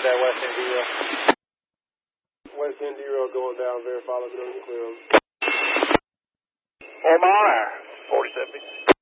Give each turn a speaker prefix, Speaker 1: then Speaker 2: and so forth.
Speaker 1: that West End Road.
Speaker 2: West End Road going down, verify, look at clear.
Speaker 3: Omar, 4070.